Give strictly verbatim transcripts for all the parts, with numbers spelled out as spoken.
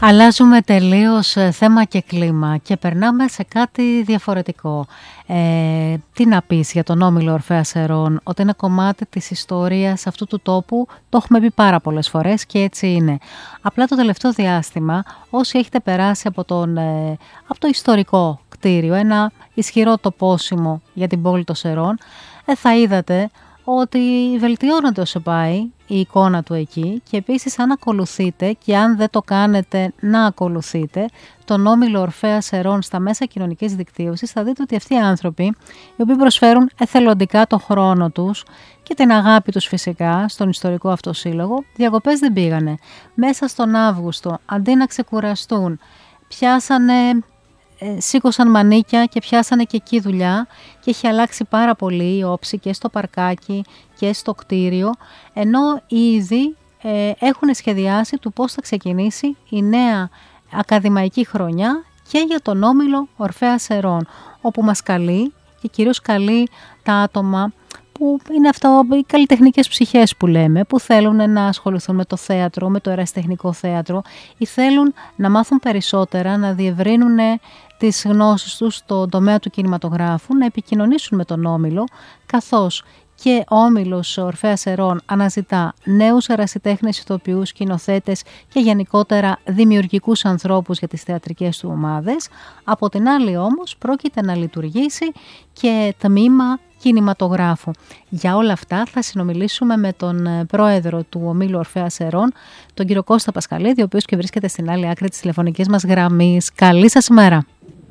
Αλλάζουμε τελείως θέμα και κλίμα και περνάμε σε κάτι διαφορετικό. Ε, τι να πεις για τον Όμιλο Ορφέας Σερών, ότι είναι κομμάτι της ιστορίας αυτού του τόπου, το έχουμε πει πάρα πολλές φορές και έτσι είναι. Απλά το τελευταίο διάστημα, όσοι έχετε περάσει από, τον, ε, από το ιστορικό κτίριο, ένα ισχυρό τοπόσιμο για την πόλη των Σερών, ε, θα είδατε ότι βελτιώνεται όσο πάει η εικόνα του εκεί και επίσης αν ακολουθείτε και αν δεν το κάνετε να ακολουθείτε τον Όμιλο Ορφέας Σερών στα μέσα κοινωνικής δικτύωσης, θα δείτε ότι αυτοί οι άνθρωποι οι οποίοι προσφέρουν εθελοντικά το χρόνο τους και την αγάπη τους φυσικά στον ιστορικό αυτό σύλλογο, διακοπές δεν πήγανε. Μέσα στον Αύγουστο αντί να ξεκουραστούν πιάσανε... σήκωσαν μανίκια και πιάσανε και εκεί δουλειά και έχει αλλάξει πάρα πολύ η όψη και στο παρκάκι και στο κτίριο, ενώ ήδη ε, έχουν σχεδιάσει του πώς θα ξεκινήσει η νέα ακαδημαϊκή χρονιά και για τον Όμιλο Ορφέας Σερών, όπου μας καλεί και κυρίως καλεί τα άτομα που είναι αυτό, οι καλλιτεχνικές ψυχές που λέμε, που θέλουν να ασχοληθούν με το θέατρο, με το ερασιτεχνικό θέατρο ή θέλουν να μάθουν περισσότερα, να διευρύνουν τις γνώσεις τους στον τομέα του κινηματογράφου, να επικοινωνήσουν με τον Όμιλο, καθώς και ο Όμιλος Ορφέας Σερών αναζητά νέους ερασιτέχνες, ηθοποιούς, σκηνοθέτες και γενικότερα δημιουργικούς ανθρώπους για τις θεατρικές του ομάδες. Από την άλλη όμως πρόκειται να λειτουργήσει και τμήμα κινηματογράφου. Για όλα αυτά θα συνομιλήσουμε με τον πρόεδρο του Ομίλου Ορφέας Σερών, τον κύριο Κώστα Πασχαλίδη, ο οποίος και βρίσκεται στην άλλη άκρη της τηλεφωνικής μας γραμμής. Καλή σας ημέρα.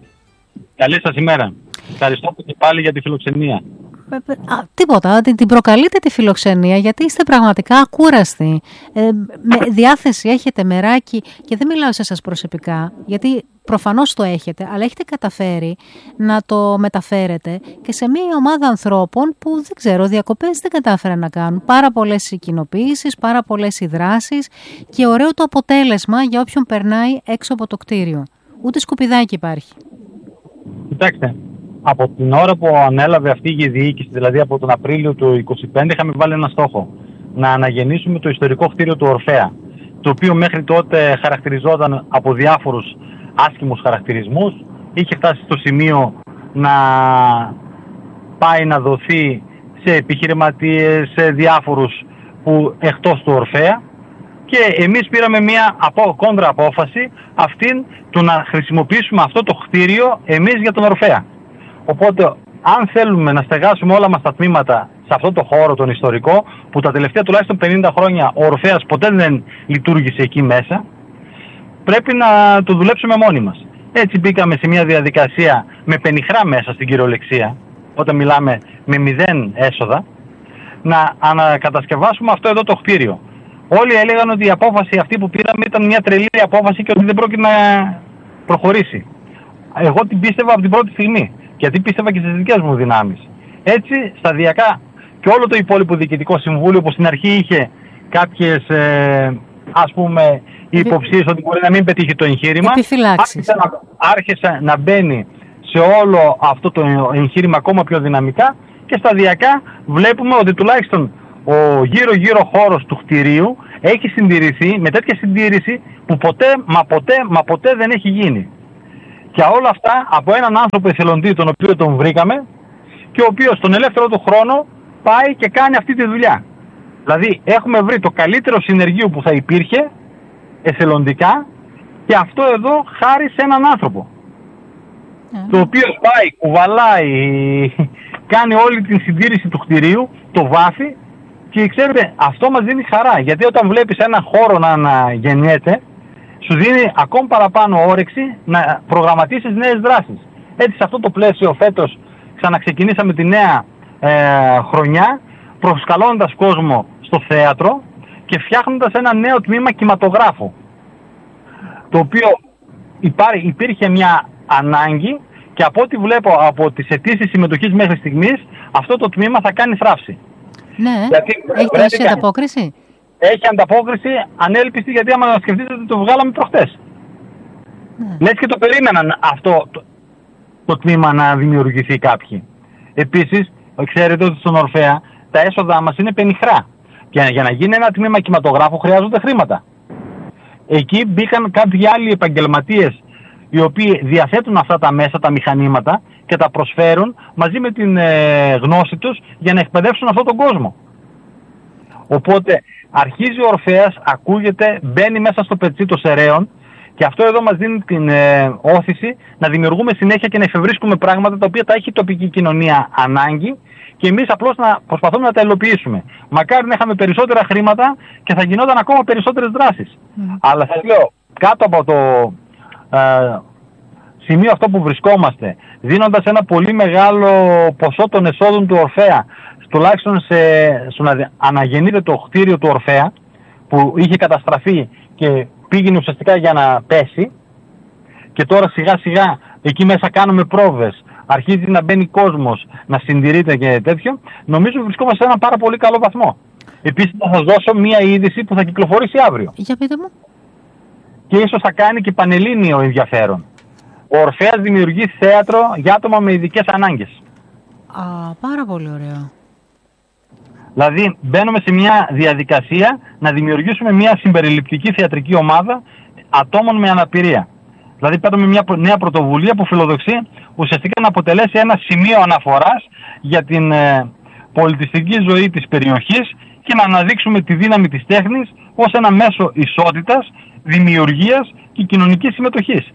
Καλή σας ημέρα. Ευχαριστώ και πάλι για τη φιλοξενία. Α, τίποτα, την, την προκαλείτε τη φιλοξενία γιατί είστε πραγματικά ακούραστοι. Ε, με διάθεση έχετε, μεράκι, και δεν μιλάω σε εσάς προσωπικά, γιατί προφανώς το έχετε, αλλά έχετε καταφέρει να το μεταφέρετε και σε μια ομάδα ανθρώπων που δεν ξέρω, διακοπές δεν κατάφεραν να κάνουν. Πάρα πολλές κοινοποιήσεις, πάρα πολλές δράσεις και ωραίο το αποτέλεσμα για όποιον περνάει έξω από το κτίριο. Ούτε σκουπιδάκι υπάρχει. Κοιτάξτε. Από την ώρα που ανέλαβε αυτή η διοίκηση, δηλαδή από τον Απρίλιο του είκοσι πέντε, είχαμε βάλει ένα στόχο. Να αναγεννήσουμε το ιστορικό κτίριο του Ορφέα, το οποίο μέχρι τότε χαρακτηριζόταν από διάφορους άσχημους χαρακτηρισμούς. Είχε φτάσει στο σημείο να πάει να δοθεί σε επιχειρηματίες, σε διάφορους που εκτός του Ορφέα. Και εμείς πήραμε μια από, κόντρα απόφαση αυτήν του να χρησιμοποιήσουμε αυτό το κτίριο εμείς για τον Ορφέα. Οπότε, αν θέλουμε να στεγάσουμε όλα μας τα τμήματα σε αυτό το χώρο, τον ιστορικό, που τα τελευταία τουλάχιστον πενήντα χρόνια ο Ορφέας ποτέ δεν λειτουργήσε εκεί μέσα, πρέπει να το δουλέψουμε μόνοι μας. Έτσι μπήκαμε σε μια διαδικασία με πενιχρά μέσα στην κυριολεξία, όταν μιλάμε με μηδέν έσοδα, να ανακατασκευάσουμε αυτό εδώ το κτίριο. Όλοι έλεγαν ότι η απόφαση αυτή που πήραμε ήταν μια τρελή απόφαση και ότι δεν πρόκειται να προχωρήσει. Εγώ την πίστευα από την πρώτη στιγμή. Γιατί πίστευα και στις δικές μου δυνάμεις. Έτσι, σταδιακά και όλο το υπόλοιπο διοικητικό συμβούλιο που στην αρχή είχε κάποιες ε, ας πούμε υποψίες ότι μπορεί να μην πετύχει το εγχείρημα, άρχισε να, άρχισε να μπαίνει σε όλο αυτό το εγχείρημα ακόμα πιο δυναμικά και σταδιακά βλέπουμε ότι τουλάχιστον ο γύρω γύρω χώρος του κτηρίου έχει συντηρηθεί με τέτοια συντήρηση που ποτέ μα ποτέ μα ποτέ δεν έχει γίνει. Και όλα αυτά από έναν άνθρωπο εθελοντή τον οποίο τον βρήκαμε και ο οποίος στον ελεύθερο του χρόνο πάει και κάνει αυτή τη δουλειά. Δηλαδή έχουμε βρει το καλύτερο συνεργείο που θα υπήρχε εθελοντικά και αυτό εδώ χάρη σε έναν άνθρωπο. Mm. Το οποίο πάει, κουβαλάει, κάνει όλη την συντήρηση του κτηρίου, το βάφει και ξέρετε αυτό μας δίνει χαρά γιατί όταν βλέπεις ένα χώρο να αναγεννιέται σου δίνει ακόμη παραπάνω όρεξη να προγραμματίσεις νέες δράσεις. Έτσι σε αυτό το πλαίσιο φέτος ξαναξεκινήσαμε τη νέα ε, χρονιά προσκαλώντας κόσμο στο θέατρο και φτιάχνοντας ένα νέο τμήμα κινηματογράφου. Το οποίο υπά, υπήρχε μια ανάγκη και από ό,τι βλέπω από τις αιτήσεις συμμετοχής μέχρι στιγμής αυτό το τμήμα θα κάνει θράψη. Ναι, γιατί έχει τόση ανταπόκριση. Έχει ανταπόκριση ανέλπιστη γιατί άμα σκεφτείτε ότι το βγάλαμε προχτές. Ναι. Λες και το περίμεναν αυτό το, το τμήμα να δημιουργηθεί κάποιοι. Επίσης, ξέρετε ότι στον Ορφέα τα έσοδά μας είναι πενιχρά. Και για να γίνει ένα τμήμα κινηματογράφου χρειάζονται χρήματα. Εκεί μπήκαν κάποιοι άλλοι επαγγελματίες οι οποίοι διαθέτουν αυτά τα μέσα, τα μηχανήματα και τα προσφέρουν μαζί με την ε, γνώση τους για να εκπαιδεύσουν αυτόν τον κόσμο. Οπότε αρχίζει ο Ορφέας, ακούγεται, μπαίνει μέσα στο πετσί των σεραίων και αυτό εδώ μας δίνει την ε, όθηση να δημιουργούμε συνέχεια και να εφευρίσκουμε πράγματα τα οποία τα έχει η τοπική κοινωνία ανάγκη και εμείς απλώς να προσπαθούμε να τα υλοποιήσουμε. Μακάρι να είχαμε περισσότερα χρήματα και θα γινόταν ακόμα περισσότερες δράσεις. Mm. Αλλά σας λέω, κάτω από το ε, σημείο αυτό που βρισκόμαστε, δίνοντας ένα πολύ μεγάλο ποσό των εσόδων του Ορφέα, τουλάχιστον σε, στο να αναγεννείται το κτίριο του Ορφέα, που είχε καταστραφεί και πήγαινε ουσιαστικά για να πέσει, και τώρα σιγά σιγά εκεί μέσα κάνουμε πρόβες, αρχίζει να μπαίνει κόσμος, να συντηρείται και τέτοιο, νομίζω βρισκόμαστε σε έναν πάρα πολύ καλό βαθμό. Επίσης θα σας δώσω μία είδηση που θα κυκλοφορήσει αύριο. Για πείτε μου. Και ίσως θα κάνει και πανελλήνιο ενδιαφέρον. Ο Ορφέας δημιουργεί θέατρο για άτομα με ειδικές ανάγκες. Α, πάρα πολύ ωραίο. Δηλαδή μπαίνουμε σε μια διαδικασία να δημιουργήσουμε μια συμπεριληπτική θεατρική ομάδα ατόμων με αναπηρία. Δηλαδή παίρνουμε μια νέα πρωτοβουλία που φιλοδοξεί ουσιαστικά να αποτελέσει ένα σημείο αναφοράς για την ε, πολιτιστική ζωή της περιοχής και να αναδείξουμε τη δύναμη της τέχνης ως ένα μέσο ισότητας, δημιουργίας και κοινωνικής συμμετοχής.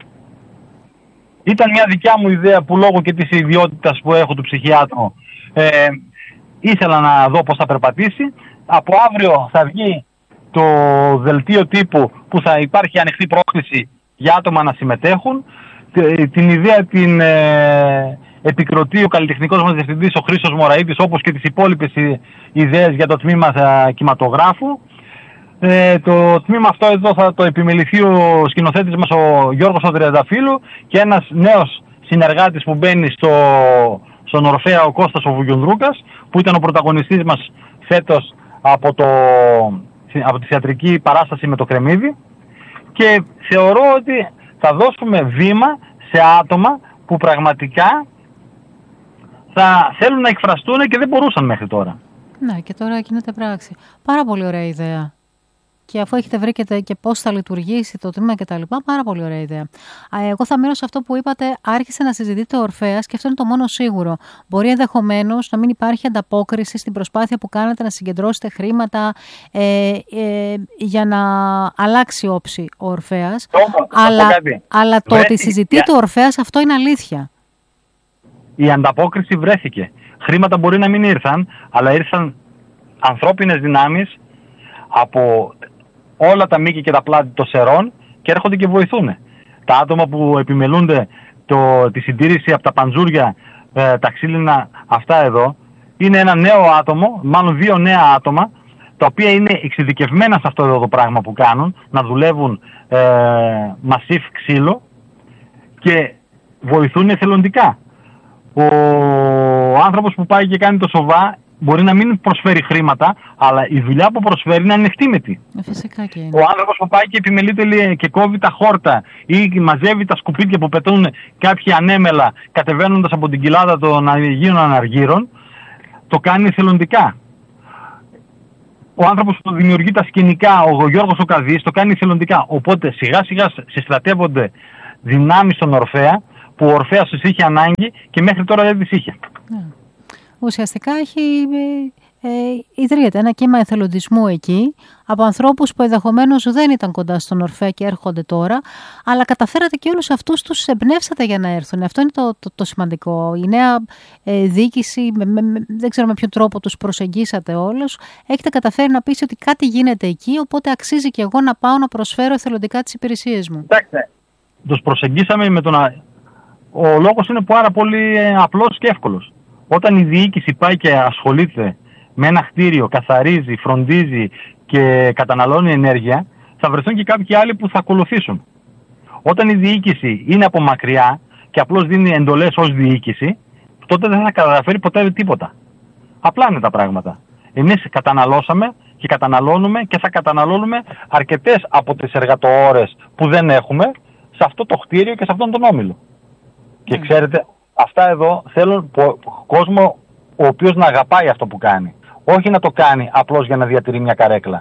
Ήταν μια δικιά μου ιδέα που λόγω και της ιδιότητας που έχω του ψυχιάτρου ε, ήθελα να δω πώς θα περπατήσει. Από αύριο θα βγει το δελτίο τύπου που θα υπάρχει ανοιχτή πρόσκληση για άτομα να συμμετέχουν. Την ιδέα την ε, επικροτεί ο καλλιτεχνικός μας διευθυντής ο Χρήστος Μωραΐτης, όπως και τις υπόλοιπες ιδέες για το τμήμα κινηματογράφου. Ε, το τμήμα αυτό εδώ θα το επιμεληθεί ο σκηνοθέτης μας ο Γιώργος ο Τριανταφύλου και ένας νέος συνεργάτης που μπαίνει στο, στον Ορφέα, ο Κώστας ο Βουγιονδρούκας, που ήταν ο πρωταγωνιστής μας φέτος από, το, από τη θεατρική παράσταση με το Κρεμμύδι, και θεωρώ ότι θα δώσουμε βήμα σε άτομα που πραγματικά θα θέλουν να εκφραστούν και δεν μπορούσαν μέχρι τώρα. Ναι, και τώρα γίνεται πράξη. Πάρα πολύ ωραία ιδέα. Και αφού έχετε βρει και πώς θα λειτουργήσει το τμήμα κτλ., πάρα πολύ ωραία ιδέα. Εγώ θα μείνω σε αυτό που είπατε, άρχισε να συζητείτε ο Ορφέας και αυτό είναι το μόνο σίγουρο. Μπορεί ενδεχομένως να μην υπάρχει ανταπόκριση στην προσπάθεια που κάνετε να συγκεντρώσετε χρήματα ε, ε, για να αλλάξει όψη ο Ορφέας. Όμως, αλλά αλλά το Βρέθη, ότι συζητείτε ο Ορφέας, αυτό είναι αλήθεια. Η ανταπόκριση βρέθηκε. Χρήματα μπορεί να μην ήρθαν, αλλά ήρθαν ανθρώπινες δυνάμεις από όλα τα μήκη και τα πλάτη των σερών και έρχονται και βοηθούν. Τα άτομα που επιμελούνται το, τη συντήρηση από τα παντζούρια, ε, τα ξύλινα αυτά εδώ, είναι ένα νέο άτομο, μάλλον δύο νέα άτομα, τα οποία είναι εξειδικευμένα σε αυτό εδώ το πράγμα που κάνουν, να δουλεύουν ε, μασίφ ξύλο και βοηθούν εθελοντικά. Ο άνθρωπος που πάει και κάνει το σοβά μπορεί να μην προσφέρει χρήματα, αλλά η δουλειά που προσφέρει είναι ανεκτήμητη. Φυσικά και είναι. Ο άνθρωπος που πάει και επιμελείται και κόβει τα χόρτα ή μαζεύει τα σκουπίδια που πετούν κάποιοι ανέμελα κατεβαίνοντας από την κοιλάδα των Αγίων Αναργύρων, το κάνει εθελοντικά. Ο άνθρωπος που δημιουργεί τα σκηνικά, ο Γιώργος ο Καδής, το κάνει εθελοντικά. Οπότε σιγά σιγά συστρατεύονται δυνάμεις στον Ορφέα, που ο Ορφέας τους είχε ανάγκη και μέχρι τώρα δεν τις είχε. Ναι. Ουσιαστικά έχει ε, ε, ιδρύεται ένα κύμα εθελοντισμού εκεί από ανθρώπους που ενδεχομένως δεν ήταν κοντά στον Ορφέα και έρχονται τώρα, αλλά καταφέρατε και όλους αυτούς τους εμπνεύσατε για να έρθουν. Αυτό είναι το, το, το σημαντικό. Η νέα ε, διοίκηση, με, με, με, δεν ξέρω με ποιον τρόπο τους προσεγγίσατε όλους, έχετε καταφέρει να πείσει ότι κάτι γίνεται εκεί, οπότε αξίζει και εγώ να πάω να προσφέρω εθελοντικά τις υπηρεσίες μου. Κοιτάξτε, τους προσεγγίσαμε με τον... Ο λόγος είναι πάρα πολύ απλός και εύκολος. Όταν η διοίκηση πάει και ασχολείται με ένα κτίριο, καθαρίζει, φροντίζει και καταναλώνει ενέργεια, θα βρεθούν και κάποιοι άλλοι που θα ακολουθήσουν. Όταν η διοίκηση είναι από μακριά και απλώς δίνει εντολές ως διοίκηση, τότε δεν θα καταφέρει ποτέ τίποτα. Απλά είναι τα πράγματα. Εμείς καταναλώσαμε και καταναλώνουμε και θα καταναλώνουμε αρκετές από τις εργατοώρες που δεν έχουμε σε αυτό το κτίριο και σε αυτόν τον όμιλο. Και ξέρετε, αυτά εδώ θέλουν κόσμο ο οποίος να αγαπάει αυτό που κάνει. Όχι να το κάνει απλώς για να διατηρεί μια καρέκλα.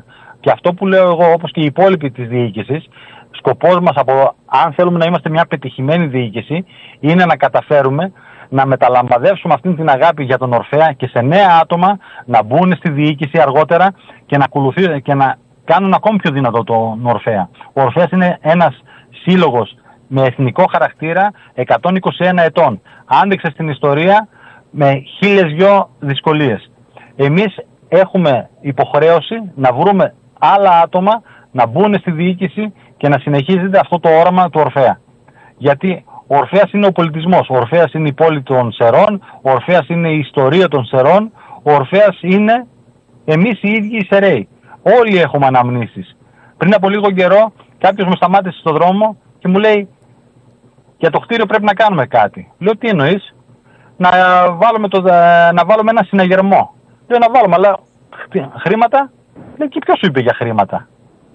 Και αυτό που λέω εγώ, όπως και οι υπόλοιποι της διοίκησης, σκοπός μας, από, αν θέλουμε να είμαστε μια πετυχημένη διοίκηση, είναι να καταφέρουμε να μεταλαμπαδεύσουμε αυτή την αγάπη για τον Ορφέα και σε νέα άτομα να μπουν στη διοίκηση αργότερα και να, ακολουθεί, και να κάνουν ακόμη πιο δυνατό τον Ορφέα. Ο Ορφέας είναι ένας σύλλογος με εθνικό χαρακτήρα εκατόν είκοσι ένα ετών. Άντεξε στην ιστορία με χίλιες δυο δυσκολίες. Εμείς έχουμε υποχρέωση να βρούμε άλλα άτομα να μπουν στη διοίκηση και να συνεχίζεται αυτό το όραμα του Ορφέα. Γιατί ο Ορφέας είναι ο πολιτισμός, ο Ορφέας είναι η πόλη των Σερών, ο Ορφέας είναι η ιστορία των Σερών, ο Ορφέας είναι εμείς οι ίδιοι οι Σεραίοι. Όλοι έχουμε αναμνήσεις. Πριν από λίγο καιρό κάποιος με σταμάτησε στον δρόμο και μου λέει, για το κτίριο πρέπει να κάνουμε κάτι. Λέω, τι εννοείς? Να βάλουμε, το, να βάλουμε ένα συναγερμό. Λέω, να βάλουμε, αλλά χρήματα? Λέει, και ποιος σου είπε για χρήματα?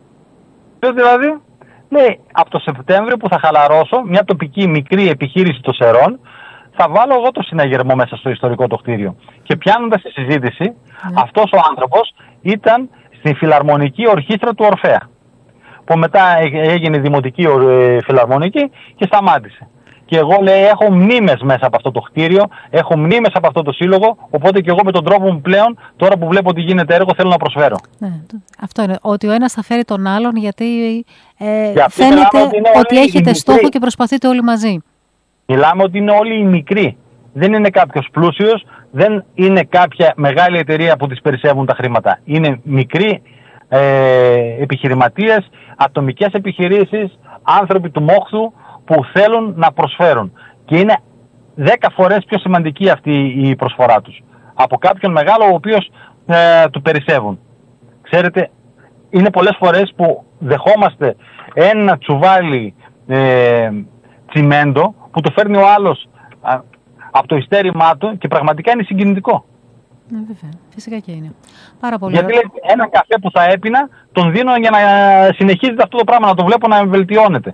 Λέω, δηλαδή, λέει, από το Σεπτέμβριο που θα χαλαρώσω μια τοπική μικρή επιχείρηση των Σερών, θα βάλω εγώ το συναγερμό μέσα στο ιστορικό το κτίριο. Και πιάνοντας τη συζήτηση, mm. αυτός ο άνθρωπος ήταν στην φιλαρμονική ορχήστρα του Ορφέα. Που μετά έγινε δημοτική φιλαρμονική και σταμάτησε. Και εγώ, λέει, έχω μνήμες μέσα από αυτό το κτίριο, έχω μνήμες από αυτό το σύλλογο, οπότε και εγώ με τον τρόπο μου πλέον, τώρα που βλέπω ότι γίνεται έργο, θέλω να προσφέρω. Ναι, αυτό είναι, ότι ο ένας θα φέρει τον άλλον, γιατί ε, φαίνεται ότι, ότι έχετε στόχο και προσπαθείτε όλοι μαζί. Μιλάμε ότι είναι όλοι οι μικροί. Δεν είναι κάποιος πλούσιος, δεν είναι κάποια μεγάλη εταιρεία που τις περισσεύουν τα χρήματα. Είναι μικροί ε, επιχειρηματίες, ατομικές επιχειρήσεις, άνθρωποι του μόχθου που θέλουν να προσφέρουν. Και είναι δέκα φορές πιο σημαντική αυτή η προσφορά τους από κάποιον μεγάλο ο οποίος ε, του περισσεύουν. Ξέρετε, είναι πολλές φορές που δεχόμαστε ένα τσουβάλι ε, τσιμέντο που το φέρνει ο άλλος α, από το ιστέρημά του και πραγματικά είναι συγκινητικό. Ναι, βέβαια. Φυσικά και είναι. Πάρα πολύ. Γιατί λέει, ένα καφέ που θα έπινα τον δίνω για να συνεχίζεται αυτό το πράγμα, να το βλέπω να βελτιώνεται.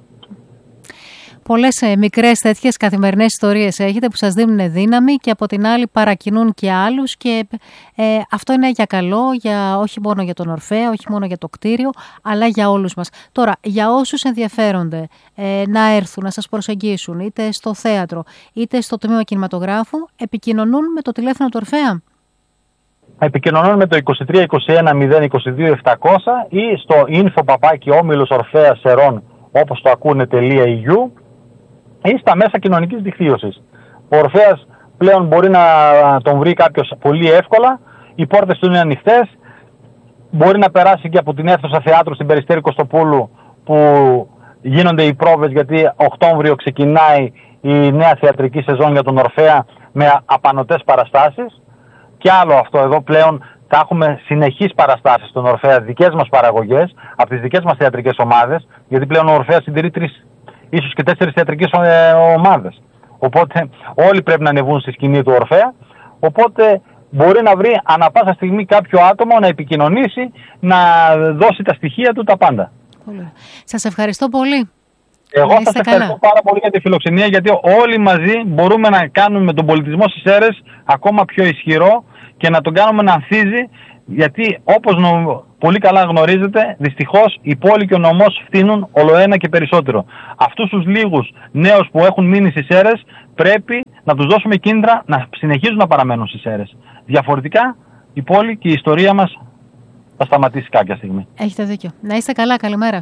Πολλές ε, μικρές τέτοιες καθημερινές ιστορίες έχετε που σας δίνουν δύναμη και από την άλλη παρακινούν και άλλους και ε, αυτό είναι για καλό, για, όχι μόνο για τον Ορφέα, όχι μόνο για το κτίριο, αλλά για όλους μας. Τώρα, για όσους ενδιαφέρονται ε, να έρθουν, να σας προσεγγίσουν, είτε στο θέατρο, είτε στο τμήμα κινηματογράφου, επικοινωνούν με το τηλέφωνο του Ορφέα. Επικοινωνούν με το είκοσι τρία είκοσι ένα μηδέν είκοσι δύο επτακόσια ή στο info παπάκι όμιλος Ορφέας Σερών, όπως το ακούνε .eu, ή στα μέσα κοινωνικής δικτύωσης. Ο Ορφέας πλέον μπορεί να τον βρει κάποιος πολύ εύκολα, οι πόρτες του είναι ανοιχτές, μπορεί να περάσει και από την αίθουσα θεάτρου στην Περιστέρη Κωστοπούλου που γίνονται οι πρόβες, γιατί Οκτώβριο ξεκινάει η νέα θεατρική σεζόν για τον Ορφέα με απανωτές παραστάσεις. Και άλλο αυτό εδώ πλέον θα έχουμε συνεχείς παραστάσεις στον Ορφέα, δικές μας παραγωγές, από τις δικές μας θεατρικές ομάδες, γιατί πλέον ο Ορφέας συντηρεί τρεις, ίσως και τέσσερις θεατρικές ομάδες. Οπότε όλοι πρέπει να ανεβούν στη σκηνή του Ορφέα, οπότε μπορεί να βρει ανά πάσα στιγμή κάποιο άτομο να επικοινωνήσει, να δώσει τα στοιχεία του, τα πάντα. Πολύ. Σας ευχαριστώ πολύ. Εγώ σας ευχαριστώ πάρα πολύ για τη φιλοξενία, γιατί όλοι μαζί μπορούμε να κάνουμε τον πολιτισμό στις Σέρρες ακόμα πιο ισχυρό και να τον κάνουμε να ανθίζει, γιατί όπως νο... πολύ καλά γνωρίζετε, δυστυχώς η πόλη και ο νομός φτύνουν ολοένα και περισσότερο. Αυτούς τους λίγους νέους που έχουν μείνει στις Σέρρες πρέπει να τους δώσουμε κίνητρα να συνεχίζουν να παραμένουν στις Σέρρες. Διαφορετικά η πόλη και η ιστορία μας θα σταματήσει κάποια στιγμή. Έχετε δίκιο. Να είστε καλά, καλημέρα.